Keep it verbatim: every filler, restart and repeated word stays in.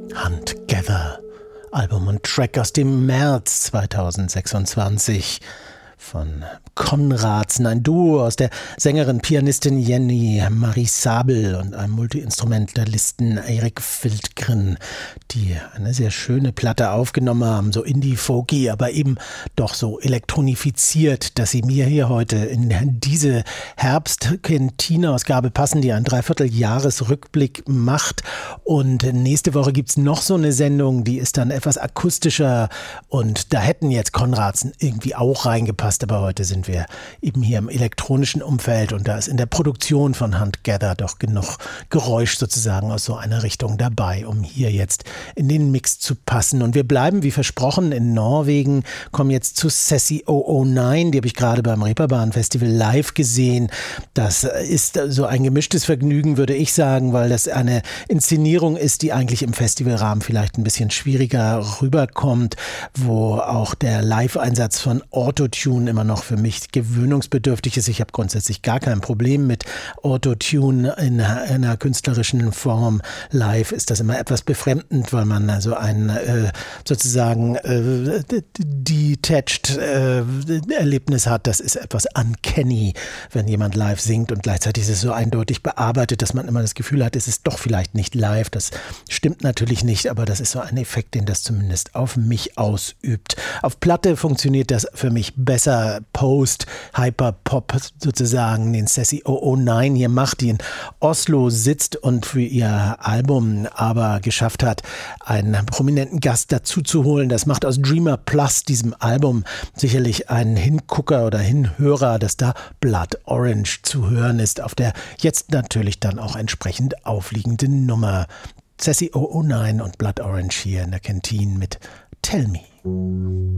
Huntgather, Album und Track aus dem März zweitausendsechsundzwanzig von Konradsen, ein Duo aus der Sängerin, Pianistin Jenny Marie Sabel und einem Multiinstrumentalisten Erik Wildgren, die eine sehr schöne Platte aufgenommen haben, so Indie-Folky, aber eben doch so elektronifiziert, dass sie mir hier heute in diese Herbst-Kantine-Ausgabe passen, die einen Dreivierteljahresrückblick macht. Und nächste Woche gibt's noch so eine Sendung, die ist dann etwas akustischer und da hätten jetzt Konradsen irgendwie auch reingepasst. Aber heute sind wir eben hier im elektronischen Umfeld und da ist in der Produktion von Huntgather doch genug Geräusch sozusagen aus so einer Richtung dabei, um hier jetzt in den Mix zu passen. Und wir bleiben wie versprochen in Norwegen, kommen jetzt zu Sassy null null neun, die habe ich gerade beim Reeperbahn Festival live gesehen. Das ist so ein gemischtes Vergnügen, würde ich sagen, weil das eine Inszenierung ist, die eigentlich im Festivalrahmen vielleicht ein bisschen schwieriger rüberkommt, wo auch der Live-Einsatz von Autotune immer noch für mich gewöhnungsbedürftig ist. Ich habe grundsätzlich gar kein Problem mit Autotune in einer künstlerischen Form. Live ist das immer etwas befremdend, weil man also ein äh, sozusagen äh, detached äh, Erlebnis hat. Das ist etwas uncanny, wenn jemand live singt und gleichzeitig ist es so eindeutig bearbeitet, dass man immer das Gefühl hat, es ist doch vielleicht nicht live. Das stimmt natürlich nicht, aber das ist so ein Effekt, den das zumindest auf mich ausübt. Auf Platte funktioniert das für mich besser. Post, Hyperpop sozusagen, den Sassy null null neun hier macht, die in Oslo sitzt und für ihr Album aber geschafft hat, einen prominenten Gast dazu zu holen. Das macht aus Dreamer Plus, diesem Album, sicherlich einen Hingucker oder Hinhörer, dass da Blood Orange zu hören ist, auf der jetzt natürlich dann auch entsprechend aufliegenden Nummer. Sassy null null neun und Blood Orange hier in der Kantine mit Tell Me.